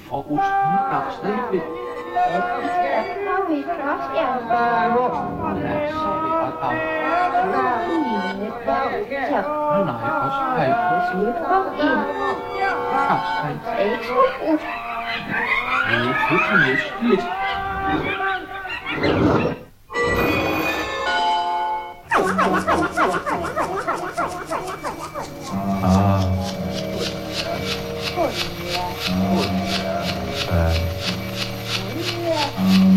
og osten er snæblet. Har vi først, ja. Ja, så er det alt af. Så, Nej, også hej. slut kom ind. Kapsejt. Ikke så godt. Det er fuldstændig skidt.